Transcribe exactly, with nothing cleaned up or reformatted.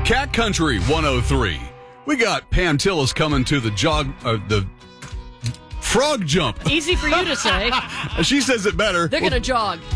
Cat Country one oh three. We got Pam Tillis coming to the jog, uh, the frog jump. Easy for you to say. She says it better. They're going to jog.